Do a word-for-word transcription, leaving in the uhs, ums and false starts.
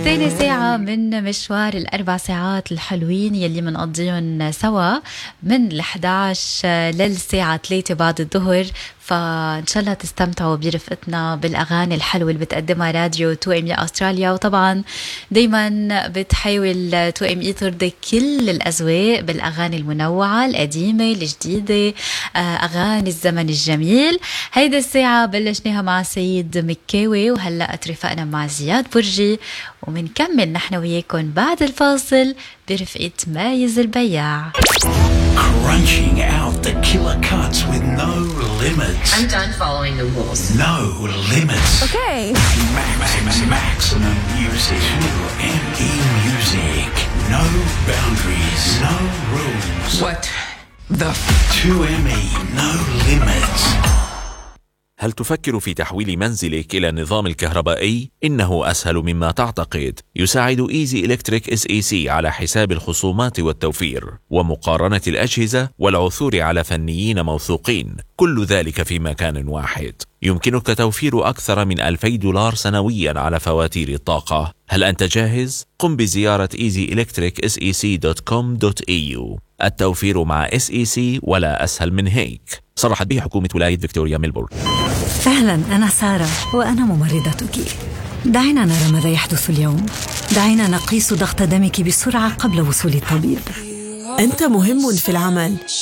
تاني ساعة من مشوار الأربع ساعات الحلوين يلي منقضيهم سوا من الحادية عشرة للساعة ثلاثة بعد الظهر. فإن شاء الله تستمتعوا برفقتنا بالأغاني الحلوة اللي بتقدمها راديو تو إم إي أستراليا. وطبعا دايما بتحاول تو إم إي ترضي كل الأذواق بالأغاني المنوعة القديمة الجديدة، أغاني الزمن الجميل. هيدا الساعة بلشناها مع سيد مكاوي وهلأ اترفقنا مع زياد برجي، ومنكمل نحن وياكم بعد الفاصل برفقة مايز البياع. Crunching out the killer cuts with no limits. I'm done following the rules. No limits. Okay. Max, max, maximum music. two M E music. No boundaries. No rules. What the f- two M E, no limits. هل تفكر في تحويل منزلك إلى النظام الكهربائي؟ إنه أسهل مما تعتقد. يساعد إيزي إلكتريك إس إي سي على حساب الخصومات والتوفير ومقارنة الأجهزة والعثور على فنيين موثوقين، كل ذلك في مكان واحد. يمكنك توفير أكثر من ألفي دولار سنويا على فواتير الطاقة. هل أنت جاهز؟ قم بزيارة إيزي إلكتريك إس إي سي دوت كوم دوت إي يو. التوفير مع إس إي سي ولا أسهل من هيك. صرحت به حكومة ولاية فيكتوريا ميلبورن. أهلا، أنا سارة وأنا ممرضتك. دعينا نرى ماذا يحدث اليوم. دعينا نقيس ضغط دمك بسرعة قبل وصول الطبيب. أنت مهم في العمل،